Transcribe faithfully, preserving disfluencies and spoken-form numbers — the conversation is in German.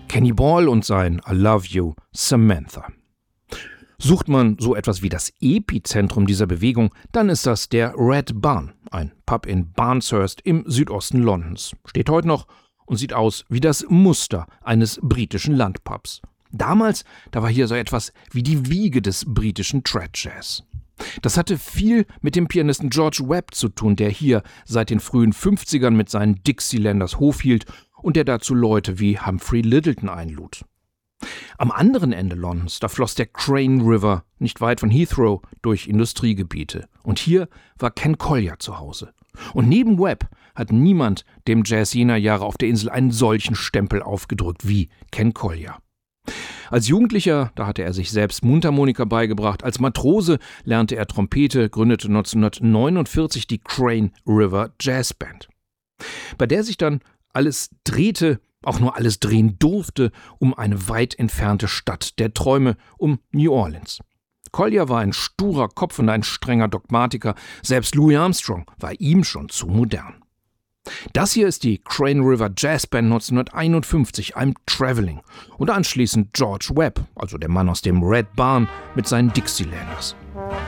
Kenny Ball und sein I Love You, Samantha. Sucht man so etwas wie das Epizentrum dieser Bewegung, dann ist das der Red Barn, ein Pub in Barnshurst im Südosten Londons. Steht heute noch und sieht aus wie das Muster eines britischen Landpubs. Damals, da war hier so etwas wie die Wiege des britischen Trad-Jazz. Das hatte viel mit dem Pianisten George Webb zu tun, der hier seit den frühen fünfzigern mit seinen Dixielanders Hof hielt und der dazu Leute wie Humphrey Lyttelton einlud. Am anderen Ende Londons, da floss der Crane River, nicht weit von Heathrow, durch Industriegebiete. Und hier war Ken Collier zu Hause. Und neben Webb hat niemand dem Jazz jener Jahre auf der Insel einen solchen Stempel aufgedrückt wie Ken Collier. Als Jugendlicher, da hatte er sich selbst Mundharmonika beigebracht. Als Matrose lernte er Trompete, gründete neunzehnhundertneunundvierzig die Crane River Jazz Band, bei der sich dann alles drehte, auch nur alles drehen durfte, um eine weit entfernte Stadt der Träume, um New Orleans. Collier war ein sturer Kopf und ein strenger Dogmatiker. Selbst Louis Armstrong war ihm schon zu modern. Das hier ist die Crane River Jazz Band neunzehnhunderteinundfünfzig, I'm Traveling. Und anschließend George Webb, also der Mann aus dem Red Barn mit seinen Dixielanders.